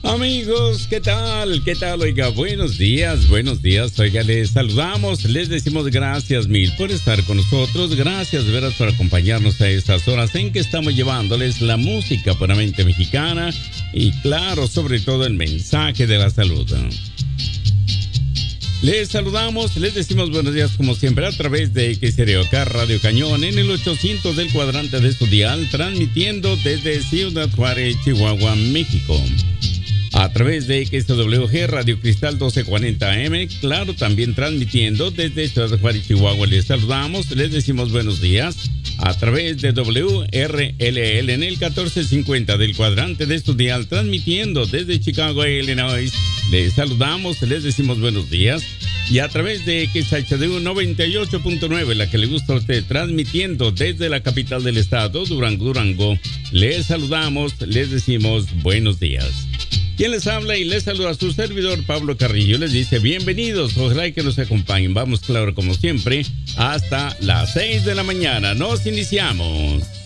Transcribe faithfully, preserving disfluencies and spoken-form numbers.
Amigos, ¿qué tal? ¿Qué tal? Oiga, buenos días, buenos días. Oiga, les saludamos, les decimos gracias mil por estar con nosotros. Gracias, de veras, por acompañarnos a estas horas en que estamos llevándoles la música puramente mexicana y, claro, sobre todo el mensaje de la salud. Les saludamos, les decimos buenos días como siempre a través de X R O K Radio Cañón en el ochocientos del cuadrante de su dial, transmitiendo desde Ciudad Juárez, Chihuahua, México. A través de X W G Radio Cristal doce cuarenta A M, claro, también transmitiendo desde Ciudad Juárez, Chihuahua. Les saludamos, les decimos buenos días a través de W R L L en el catorce cincuenta del cuadrante de estudial, transmitiendo desde Chicago, Illinois. Les saludamos, les decimos buenos días. Y a través de X H D U noventa y ocho punto nueve, la que le gusta a usted, transmitiendo desde la capital del estado, Durango, Durango. Les saludamos, les decimos buenos días. Quien les habla y les saluda a su servidor Pablo Carrillo, les dice bienvenidos, ojalá que nos acompañen. Vamos, claro, como siempre, hasta las seis de la mañana. Nos iniciamos.